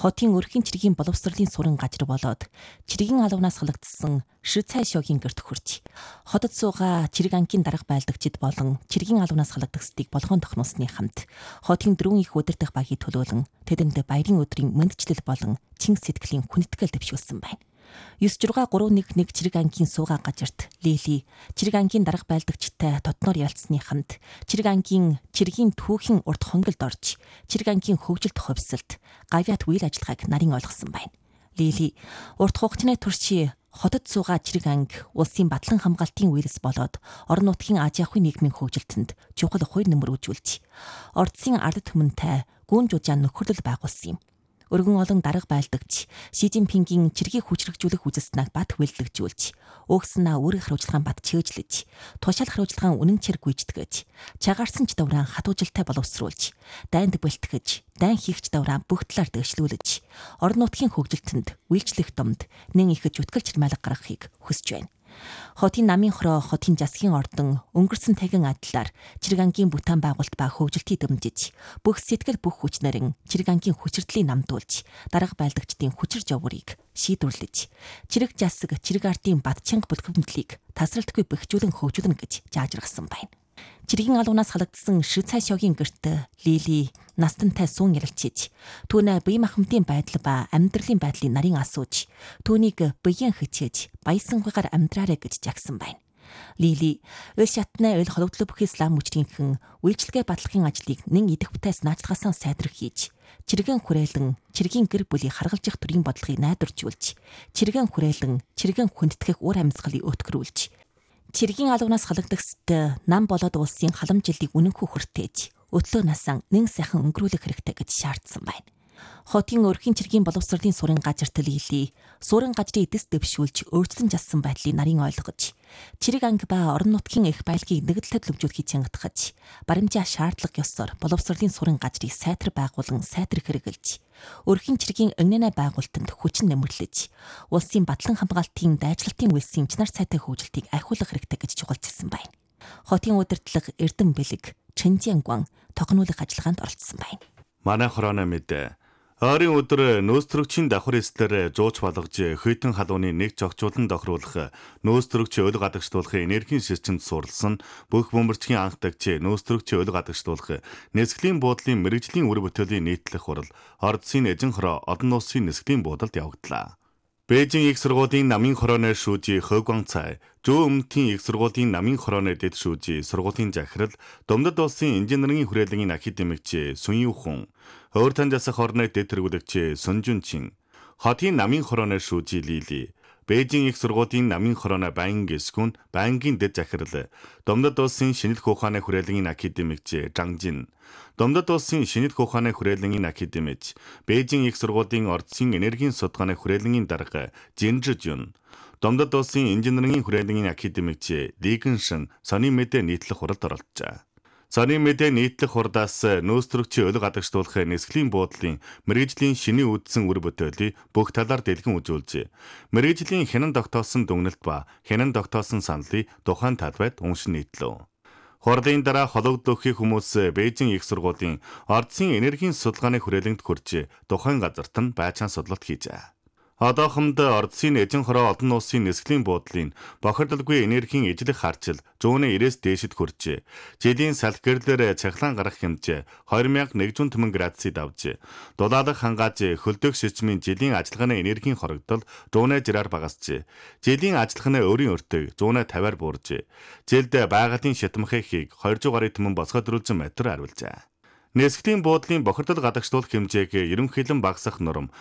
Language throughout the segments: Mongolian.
хотын өрхийн чиргийн боловсролын суран газар болоод чиргийн алуунаас халагдсан Шицай шогийн гэрт хүрч хотод суугаа чирэг ангийн дарга байлдагчид болон чиргийн алуунаас халагдагчдыг болгоон тохносны хамт хотын дөрвөн их удирдах багийг төлөөлөн тэдэнд баярын өдрийн мэндчлэл болон чин сэтгэлийн хүндэтгэл дэвшүүлсэн байна. 96311 чирэг ангийн суугаа газарт Лили чирэг ангийн дарга байлдагчтай тотноор ялцсны хамт чирэг ангийн чиргийн түүхийн урд хонгилд орж чирэг ангийн хөгжилт хувьсалт гавьяат үйл ажиллагааг нарийн ойлгосон байна. Лили урт хугацааны турши хотод суугаа чирэг анги улсын батлан хамгаалтын үерс болоод орон нутгийн аж ахуйн нийгмийн хөгжилтөнд чухал хувь нэмэр үзүүлж ордсын ард түмэнтэй гүн жужаан нөхөрлөл байгуулсан юм. Өргөн олон дарга байлдагч Ши Жинпингийн чиргийг хүчрхжүүлэх үзэсгэлэнг бат хөвөлдөгжүүлж, өөхснөө өөрийн хариуцлагаан бат чөөжлөж, тушаал хариуцлагаан үнэнчээр гүйцэтгэж, чагаарсан ч давраан хатуужилтай боловсруулж, дайнд бэлтгэж, дайн хийгч давраан бүх талаар дэвшлүүлж, орон нутгийн хөгжилтөнд үйлчлэх домд нэн их зүтгэл чирмайлга гаргахыг хүсэж байна. Хотын намын хороо хотын засгийн ордон өнгөрсөн тагин адлаар чирэг ангийн бүтээн байгуулалт ба хөгжилтийг дэмжиж бүх сэтгэл бүх хүчнэрэн чирэг ангийн хүчирдлийг намдуулж дарга байлдагчдын хүчир жовгорыг шийдвэрлэж чирэг жасаг чирэг ардын бат чанга бүлхэмдлийг тасралтгүй бэхжүүлэн хөгжүүлнэ гэж заажиргасан байна. Чиргийн алуунаас халагдсан Шицай шогийн гэрт Лили настантай суун ярилцж түүнээ бие махбодын байдал ба амьдралын байдлыг нарийн асууж түүнийг биеийн хичээж баясангаар амьдраарэ гэж жагсан байна. Лили өл шатны өл хологдлоо бүх ислам мөчрийнхэн үйлчлэгээ батлахын ажлыг нэн идэх бүтээс наачлагаасаа сайдрах хийж чиргэн хүрээлэн чиргийн гэр бүлийг харгалзах төрийн бодлогыг найдваржуулж чиргэн хүрээлэн чиргэн хүндэтгэх үр амьсгалыг өтгөрүүлж чиргийн алуунаас халагдагчд нам болоод улсын халамжилтыг үнэнхүү хүртээж өтлөө насаа нэн сайхан өнгөрүүлэх хэрэгтэй гэж шаардсан байна. Хотын өрхийн чиргийн боловсролын сурын газарт Лили сурын газрын эдэс дэвшүүлж өөрчлөн жассан байдлыг нарийн ойлгож чирэг анги ба орон нутгийн их баялагийг нэгдэлтэд лөвжүүлэхийг чангатгаж баримжаа шаардлага ёсоор боловсролын сурын газрыг сайтар байгуулан сайтар хэрэгжилж өрхийн чиргийн эгнэнэ байгуулалтанд хүчин нэмэрлэж улсын батлан хамгаалтын дайчлалтын үйлсийн чанар сайтай хөгжилтийг ахиулах хэрэгтэй гэж чухалчилсан байна. Хотын удирдлага Эрдэм бэлэг Чэнжиангван тогнуулах ажиллагаанд оролцсон байна. Манай хорооны мэдээ ойрын өдөр нөөцтөрөгчийн давхар эслэр жууч болгож хөйтөн халууны нэг жогчуулан тохируулах нөөцтөрөгч өл гадагшлуулах энергийн системд суурилсан бүх бөмбөрчгийн анхдагч нөөцтөрөгч өл гадагшлуулах нэсглийн буудлын мэрэгжлийн үр бүтээлийн нийтлэх хурал ордсын эзэн хороо одон улсын нэсглийн буудалд явагдлаа. Бээжин их сургуулийн намын хорооны шүүжи Хогван Цай, Жөө өмнөдийн их сургуулийн намын хорооны дэд шүүжи сургуулийн захирал, Домдод улсын инженерийн хүрээлэнгийн академикч Сүн Юхэн, Өөр тань засах орны дэд тэргүүлэгч Сүн Жүнчин, хотын намын хорооны шүүжи Лили, Бээжин их сургуулийн намын хорооны байнгын гисгүн, байнгын дэд захирал, Домдод улсын шинэлх ухааны хүрээлэнгийн академикч Жан Жин, Домдод улсын шинэлх ухааны хүрээлэнгийн академич, Бээжин их сургуулийн ордсын энергийн судалгааны хүрээлэнгийн дарга Жин Жжүн, Домдод улсын инженерийн хүрээлэнгийн академикч Ли Гэншин сони мэдээ нийтлэх хуралд оролцжээ. Сони мэдээ нийтлэх хурдаас нөөцтөрөгчийн өл гадагшлуулах нэсглийн буудлын мэргэжлийн шинийн үүдсэн үр бүтээлийг бүх талаар дэлгэн үзүүлж, мэргэжлийн хянан тогтоосон дүгнэлт ба хянан тогтоосон саналыг тухайн талбайд уншин нийтлэв. Хурлын дараа хологдлохын хүмүүс Бээжин их сургуулийн ордсын энергийн судалгааны хүрээлэнд хүрч тухайн газарт нь байцаан судлалт хийжээ. Одоохонд ордсын эзэн хороо одон улсын нэсглийн буудлын бохирдолгүй энергийн ижлэх харчил 190-ээс дээшид хүрч жилийн салхирлэр цахилгаан гарах хэмжээ 2108 градусыг давж дулаалах хангааж хөлдөх системийн жилийн ажиллагааны энергийн хорогдол 160-аар багасж жилийн ажиллагааны өөрийн өртөг 150-аар буурж жилд байгалийн шатамхыг 200 гаруй түмэн босгодрүүлсэн метр хариулжээ. Нэсглийн буудлын бохирдол гадагшлуулах хэмжээг ерөнхийлөн багасгах норм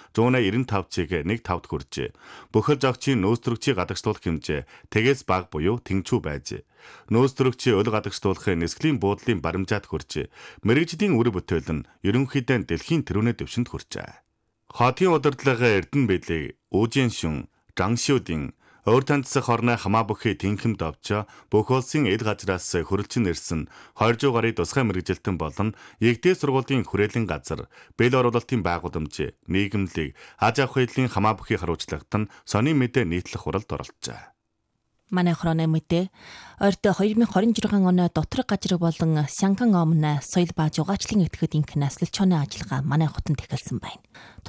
195-ыг 1.5-д хүрч бүхэл зогчийн нөөцтөрөгчийн гадагшлуулах хэмжээ тэгээс бага буюу тэнцүү байж нөөцтөрөгчийн өл гадагшлуулах нэсглийн буудлын баримжаат хүрч мэргэжлийн үр бүтээл нь ерөнхийдөө дэлхийн тэрүүний дэвшинд хүрчээ. Хотын удирдлага Эрдэм бэлэг Үжин Шүн, Жан Шүдин Өөр тань засах орны хамаа бүхий тэнхимд овч бүх улсын эд газраас хөрөлцөн ирсэн 200 гаруй тусгай мэргэжилтэн болон Егдээ сургуулийн хүрээлэн газар, бэл оруулалтын байгууламж, нийгэмлэг, аж ахуйн хамаа бүхий хариуцлагт нь сони мэдээ нийтлэх хуралд оролцжээ. Манай хорооны мэдээ ойрт 2026 оны доторх газар болон Шанган омн соёл ба жугаачлалын этгээдийн наслчооны ажиллагаа манай хотод эхэлсэн байна.